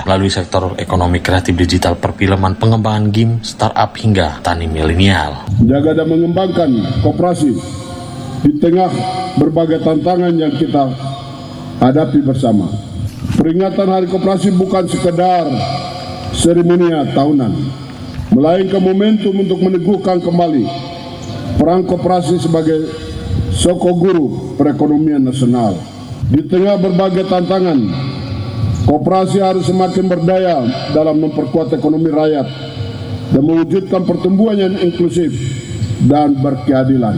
melalui sektor ekonomi kreatif digital, perfilman, pengembangan game, startup hingga tani milenial. Menjaga dan mengembangkan koperasi di tengah berbagai tantangan yang kita hadapi bersama. Peringatan Hari Koperasi bukan sekedar seremonial tahunan, melainkan momentum untuk meneguhkan kembali peran koperasi sebagai sokoguru perekonomian nasional. Di tengah berbagai tantangan, koperasi harus semakin berdaya dalam memperkuat ekonomi rakyat dan mewujudkan pertumbuhan yang inklusif dan berkeadilan.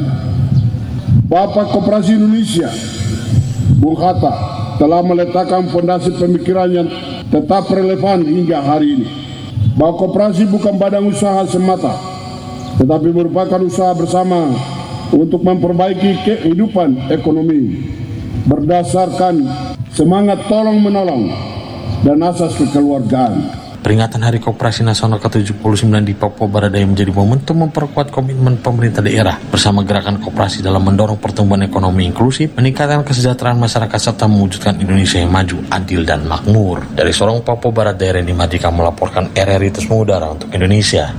Bapak Koperasi Indonesia, Bung Hatta, telah meletakkan fondasi pemikiran yang tetap relevan hingga hari ini. Bahwa koperasi bukan badan usaha semata, tetapi merupakan usaha bersama untuk memperbaiki kehidupan ekonomi berdasarkan semangat tolong-menolong dan asas kekeluargaan. Peringatan Hari Koperasi Nasional ke-79 di Papua Barat Daya menjadi momentum memperkuat komitmen pemerintah daerah bersama gerakan koperasi dalam mendorong pertumbuhan ekonomi inklusif, meningkatkan kesejahteraan masyarakat serta mewujudkan Indonesia yang maju, adil dan makmur. Dari Sorong, Papua Barat Daya, Randy Madika melaporkan RRI Terus Mengudara untuk Indonesia.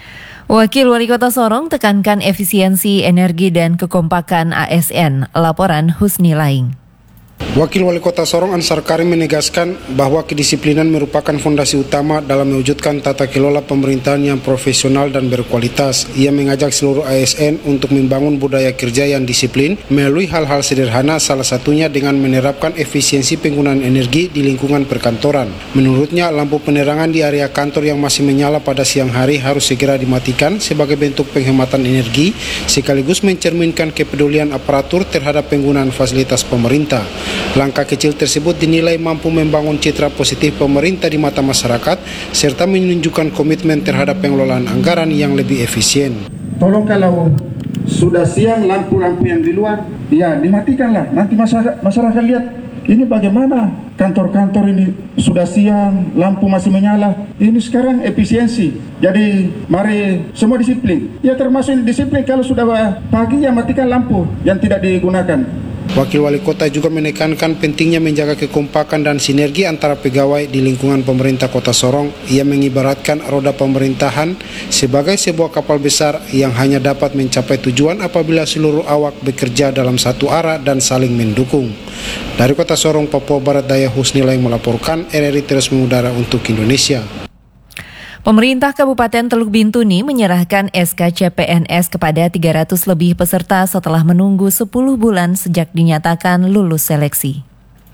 Wakil Wali Kota Sorong tekankan efisiensi energi dan kekompakan ASN. Laporan Husni Laing. Wakil Wali Kota Sorong Ansar Karim menegaskan bahwa kedisiplinan merupakan fondasi utama dalam mewujudkan tata kelola pemerintahan yang profesional dan berkualitas. Ia mengajak seluruh ASN untuk membangun budaya kerja yang disiplin melalui hal-hal sederhana, salah satunya dengan menerapkan efisiensi penggunaan energi di lingkungan perkantoran. Menurutnya, lampu penerangan di area kantor yang masih menyala pada siang hari harus segera dimatikan sebagai bentuk penghematan energi sekaligus mencerminkan kepedulian aparatur terhadap penggunaan fasilitas pemerintah. Langkah kecil tersebut dinilai mampu membangun citra positif pemerintah di mata masyarakat serta menunjukkan komitmen terhadap pengelolaan anggaran yang lebih efisien. Tolong kalau sudah siang lampu-lampu yang di luar, ya dimatikanlah. Nanti masyarakat lihat ini bagaimana kantor-kantor ini sudah siang, lampu masih menyala. Ini sekarang efisiensi. Jadi mari semua disiplin. Ya termasuk disiplin kalau sudah pagi ya matikan lampu yang tidak digunakan. Wakil Wali Kota juga menekankan pentingnya menjaga kekompakan dan sinergi antara pegawai di lingkungan pemerintah Kota Sorong. Ia mengibaratkan roda pemerintahan sebagai sebuah kapal besar yang hanya dapat mencapai tujuan apabila seluruh awak bekerja dalam satu arah dan saling mendukung. Dari Kota Sorong, Papua Barat Daya, Husni Laing melaporkan, RRI Terus Mengudara untuk Indonesia. Pemerintah Kabupaten Teluk Bintuni menyerahkan SK CPNS kepada 300 lebih peserta setelah menunggu 10 bulan sejak dinyatakan lulus seleksi.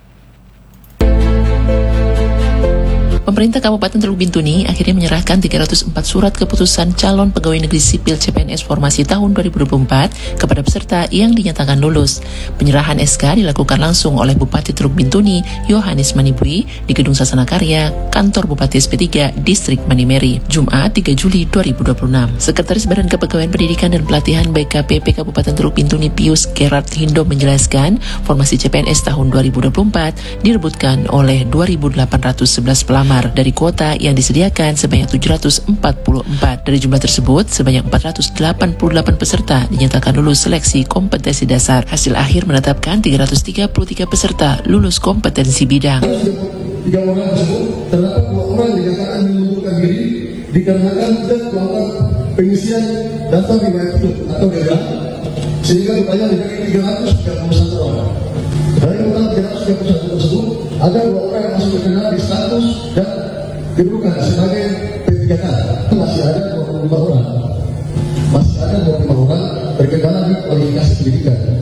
Pemerintah Kabupaten Teluk Bintuni akhirnya menyerahkan 304 surat keputusan calon pegawai negeri sipil CPNS formasi tahun 2024 kepada peserta yang dinyatakan lulus. Penyerahan SK dilakukan langsung oleh Bupati Teluk Bintuni, Yohanes Manibui, di Gedung Sasana Karya, Kantor Bupati SP3, Distrik Manimeri, Jumat 3 Juli 2026. Sekretaris Badan Kepegawaian Pendidikan dan Pelatihan BKPP Kabupaten Teluk Bintuni, Pius Gerard Hindo, menjelaskan formasi CPNS tahun 2024 direbutkan oleh 2.811 pelamar dari kuota yang disediakan sebanyak 744. Dari jumlah tersebut, sebanyak 488 peserta dinyatakan lulus seleksi kompetensi dasar. Hasil akhir menetapkan 333 peserta lulus kompetensi bidang. 3 orang tersebut, terdapat 2 orang dinyatakan mengundurkan diri dikarenakan tidak melakukan pengisian data di MyPeak atau DEDA, sehingga rupanya dibagi 331 orang. Dari total 331 tersebut, ada 2 orang yang masih terkenal di status dan kedudukan sebagai P3K. Masih ada 25 orang. Masih ada 25 orang terkendala di kualifikasi pendidikan.